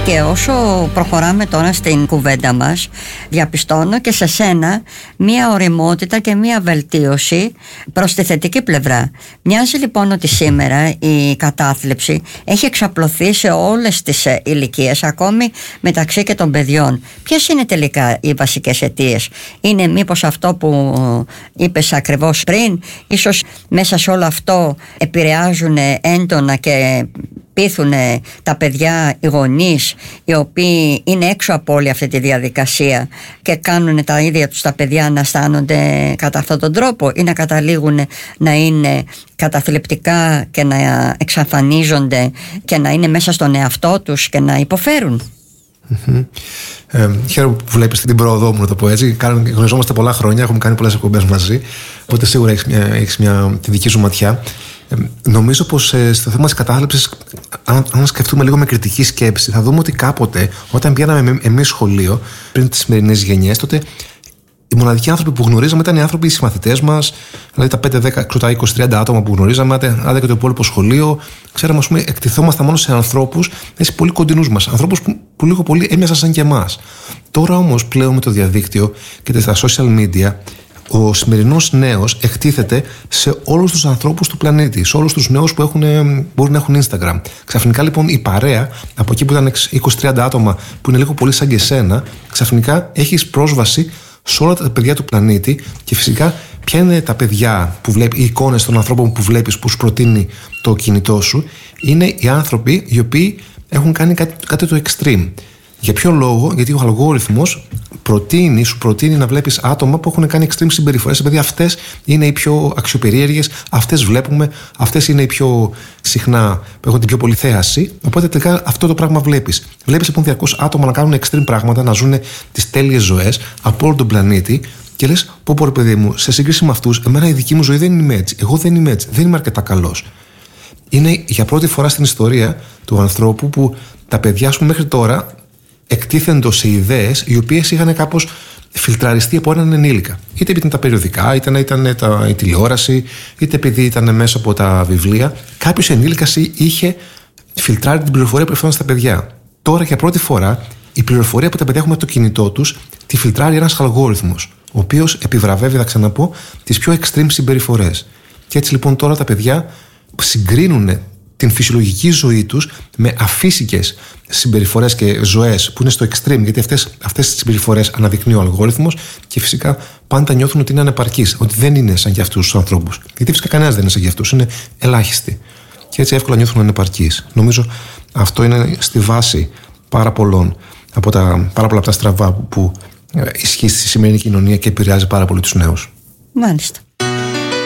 Και όσο προχωράμε τώρα στην κουβέντα μας, διαπιστώνω και σε σένα μία ωριμότητα και μία βελτίωση προς τη θετική πλευρά. Μοιάζει λοιπόν ότι σήμερα η κατάθλιψη έχει εξαπλωθεί σε όλες τις ηλικίες, ακόμη μεταξύ και των παιδιών. Ποιες είναι τελικά οι βασικές αιτίες? Είναι μήπως αυτό που είπες ακριβώς πριν? Ίσως μέσα σε όλο αυτό επηρεάζουν έντονα και πείθουν τα παιδιά, οι γονείς, οι οποίοι είναι έξω από όλη αυτή τη διαδικασία και κάνουν τα ίδια τους τα παιδιά να αισθάνονται κατά αυτόν τον τρόπο, ή να καταλήγουν να είναι καταθλιπτικά και να εξαφανίζονται και να είναι μέσα στον εαυτό τους και να υποφέρουν. Χαίρομαι που βλέπεις την πρόοδό μου, να το πω έτσι. Γνωριζόμαστε πολλά χρόνια, έχουμε κάνει πολλές εκπομπές μαζί, οπότε σίγουρα έχεις τη δική σου ματιά. Νομίζω πως στο θέμα της κατάθλιψης, αν σκεφτούμε λίγο με κριτική σκέψη, θα δούμε ότι κάποτε, όταν πηγαίναμε εμείς σχολείο, πριν τις σημερινές γενιές, τότε οι μοναδικοί άνθρωποι που γνωρίζαμε ήταν οι άνθρωποι, οι συμμαθητές μας, δηλαδή τα 5, 10, 20, 30 άτομα που γνωρίζαμε, άντε και το υπόλοιπο σχολείο. Ξέραμε, ας πούμε, εκτιθόμασταν μόνο σε ανθρώπους, πολύ κοντινούς μας, ανθρώπους που λίγο πολύ έμοιαζαν σαν και εμάς. Τώρα όμως πλέον με το διαδίκτυο και τα social media, ο σημερινός νέος εκτίθεται σε όλους τους ανθρώπους του πλανήτη, σε όλους τους νέους που μπορεί να έχουν Instagram. Ξαφνικά λοιπόν η παρέα, από εκεί που ήταν 20-30 άτομα που είναι λίγο πολύ σαν και εσένα, ξαφνικά έχεις πρόσβαση σε όλα τα παιδιά του πλανήτη. Και φυσικά ποια είναι τα παιδιά που βλέπει, οι εικόνες των ανθρώπων που βλέπεις, που σου προτείνει το κινητό σου? Είναι οι άνθρωποι οι οποίοι έχουν κάνει κάτι το extreme. Για ποιο λόγο? Γιατί ο αλγόριθμος σου προτείνει να βλέπεις άτομα που έχουν κάνει extreme συμπεριφορές. Δηλαδή αυτές είναι οι πιο αξιοπερίεργες, αυτές βλέπουμε, αυτές είναι οι πιο συχνά, που έχουν την πιο πολύ θέαση. Οπότε τελικά αυτό το πράγμα βλέπεις. Βλέπεις λοιπόν 200 άτομα να κάνουν extreme πράγματα, να ζουν τις τέλειες ζωές από όλο τον πλανήτη. Και λες, πω ρε παιδί μου, σε σύγκριση με αυτούς, εμένα η δική μου ζωή δεν είναι έτσι. Εγώ δεν είμαι έτσι. Δεν είμαι αρκετά καλός. Είναι για πρώτη φορά στην ιστορία του ανθρώπου που τα παιδιά σου μέχρι τώρα εκτίθεντο σε ιδέες οι οποίες είχαν κάπως φιλτραριστεί από έναν ενήλικα. Είτε επειδή ήταν τα περιοδικά, είτε ήταν η τηλεόραση, είτε επειδή ήταν μέσα από τα βιβλία. Κάποιος ενήλικας είχε φιλτράρει την πληροφορία που έφτανε στα παιδιά. Τώρα για πρώτη φορά η πληροφορία που τα παιδιά έχουν από το κινητό τους τη φιλτράρει ένας αλγόριθμος, ο οποίος επιβραβεύει, θα ξαναπώ, τις πιο extreme συμπεριφορές. Και έτσι λοιπόν τώρα τα παιδιά συγκρίνουν την φυσιολογική ζωή τους με αφύσικες συμπεριφορές και ζωές που είναι στο extreme, γιατί αυτές τις συμπεριφορές αναδεικνύει ο αλγόριθμος και φυσικά πάντα νιώθουν ότι είναι ανεπαρκείς, ότι δεν είναι σαν και αυτούς τους ανθρώπους. Γιατί φυσικά κανένας δεν είναι σαν και αυτούς, είναι ελάχιστοι. Και έτσι εύκολα νιώθουν ανεπαρκείς. Νομίζω αυτό είναι στη βάση πάρα πολλά από τα στραβά που ισχύει στη σημερινή κοινωνία και επηρεάζει πάρα πολύ τους νέους. Μάλιστα.